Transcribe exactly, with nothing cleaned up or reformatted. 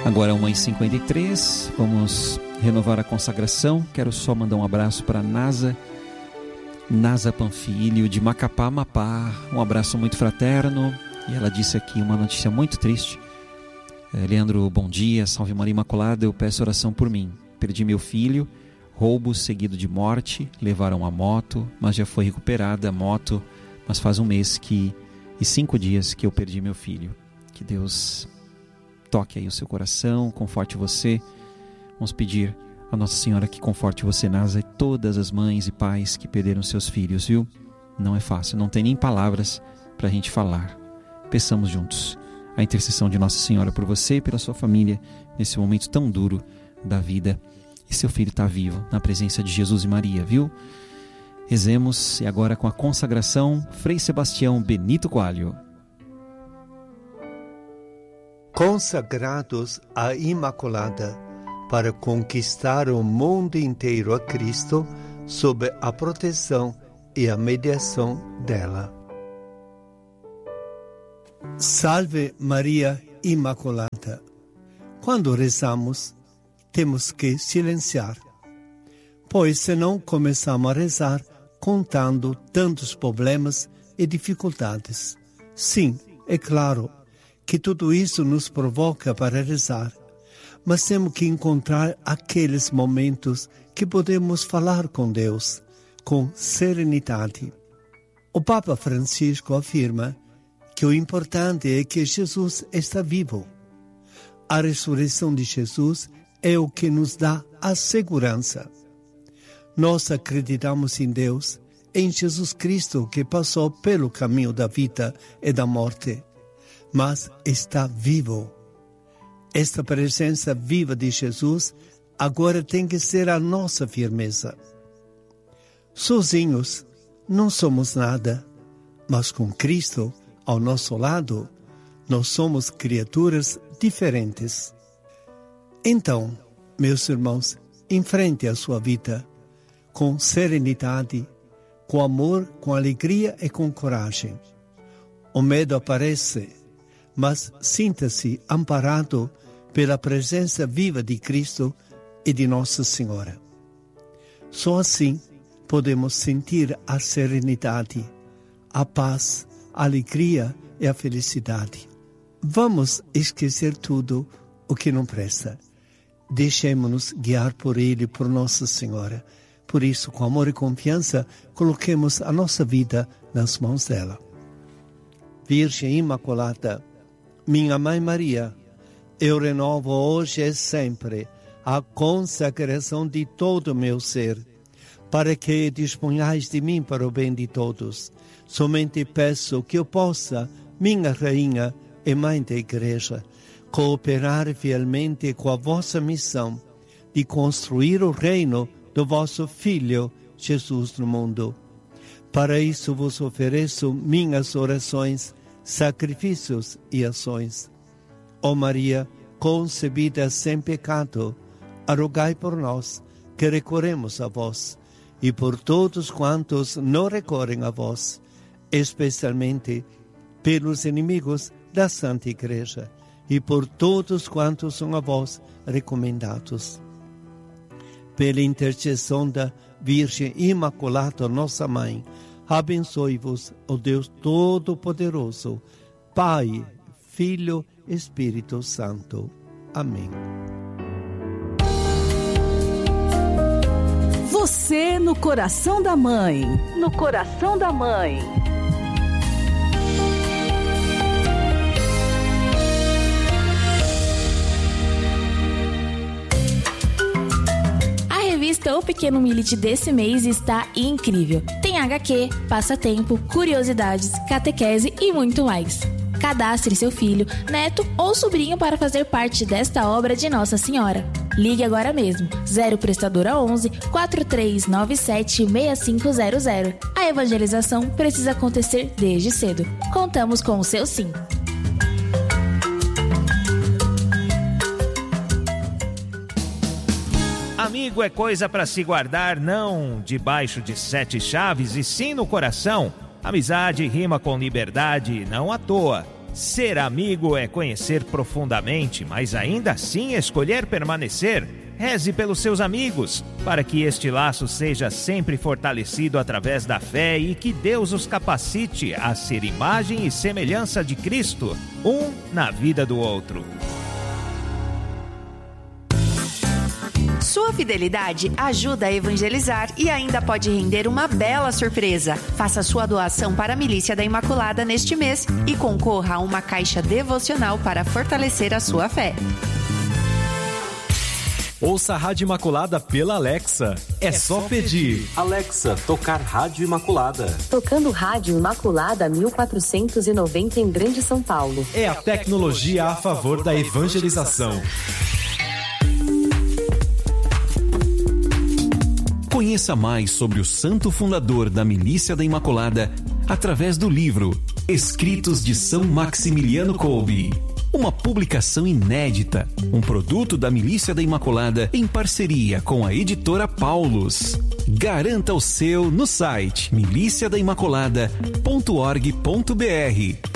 Agora é uma e cinquenta e três, vamos renovar a consagração. Quero só mandar um abraço para Nasa, Nasa Panfilho, de Macapá, Amapá. Um abraço muito fraterno. E ela disse aqui uma notícia muito triste. É, Leandro, bom dia, salve Maria Imaculada, eu peço oração por mim. Perdi meu filho, roubo seguido de morte, levaram a moto, mas já foi recuperada a moto, mas faz um mês que, e cinco dias que eu perdi meu filho. Que Deus toque aí o seu coração, conforte você. Vamos pedir a Nossa Senhora que conforte você, Nasa, e todas as mães e pais que perderam seus filhos, viu? Não é fácil, não tem nem palavras para a gente falar. Peçamos juntos a intercessão de Nossa Senhora por você e pela sua família nesse momento tão duro da vida. E seu filho está vivo na presença de Jesus e Maria, viu? Rezemos, e agora com a consagração, Frei Sebastião Benito Coelho. Consagrados à Imaculada, para conquistar o mundo inteiro a Cristo, sob a proteção e a mediação dela. Salve Maria Imaculada. Quando rezamos, temos que silenciar, pois senão começamos a rezar contando tantos problemas e dificuldades. Sim, é claro que tudo isso nos provoca para rezar, mas temos que encontrar aqueles momentos que podemos falar com Deus, com serenidade. O Papa Francisco afirma que o importante é que Jesus está vivo. A ressurreição de Jesus é o que nos dá a segurança. Nós acreditamos em Deus, em Jesus Cristo que passou pelo caminho da vida e da morte, mas está vivo. Esta presença viva de Jesus agora tem que ser a nossa firmeza. Sozinhos não somos nada, mas com Cristo ao nosso lado, nós somos criaturas diferentes. Então, meus irmãos, enfrente a sua vida com serenidade, com amor, com alegria e com coragem. O medo aparece, mas sinta-se amparado pela presença viva de Cristo e de Nossa Senhora. Só assim podemos sentir a serenidade, a paz, a alegria e a felicidade. Vamos esquecer tudo o que não presta. Deixemos-nos guiar por Ele, por Nossa Senhora. Por isso, com amor e confiança, coloquemos a nossa vida nas mãos dela. Virgem Imaculada, minha Mãe Maria, eu renovo hoje e sempre a consagração de todo o meu ser, para que disponhais de mim para o bem de todos. Somente peço que eu possa, minha Rainha e Mãe da Igreja, cooperar fielmente com a vossa missão de construir o reino do vosso Filho, Jesus, no mundo. Para isso vos ofereço minhas orações, sacrifícios e ações. Ó Maria, concebida sem pecado, rogai por nós, que recorremos a vós, e por todos quantos não recorrem a vós, especialmente pelos inimigos da Santa Igreja, e por todos quantos são a vós recomendados. Pela intercessão da Virgem Imaculada, nossa Mãe, abençoe-vos o Deus Todo-Poderoso, Pai, Filho, Espírito Santo. Amém. Você no coração da Mãe. No coração da Mãe. A revista O Pequeno Milite desse mês está incrível. Tem agá quê, passatempo, curiosidades, catequese e muito mais. Cadastre seu filho, neto ou sobrinho para fazer parte desta obra de Nossa Senhora. Ligue agora mesmo, zero prestadora onze, quatro três nove sete, seis cinco zero zero. A evangelização precisa acontecer desde cedo. Contamos com o seu sim. Amigo é coisa para se guardar, não debaixo de sete chaves, e sim no coração. Amizade rima com liberdade, não à toa. Ser amigo é conhecer profundamente, mas ainda assim escolher permanecer. Reze pelos seus amigos, para que este laço seja sempre fortalecido através da fé e que Deus os capacite a ser imagem e semelhança de Cristo, um na vida do outro. Sua fidelidade ajuda a evangelizar e ainda pode render uma bela surpresa. Faça sua doação para a Milícia da Imaculada neste mês e concorra a uma caixa devocional para fortalecer a sua fé. Ouça a Rádio Imaculada pela Alexa. É, é só pedir. Alexa, tocar Rádio Imaculada. Tocando Rádio Imaculada mil quatrocentos e noventa em Grande São Paulo. É a tecnologia a favor da evangelização. Conheça mais sobre o santo fundador da Milícia da Imaculada através do livro Escritos de São Maximiliano Kolbe. Uma publicação inédita, um produto da Milícia da Imaculada em parceria com a editora Paulus. Garanta o seu no site milícia da imaculada ponto org ponto br.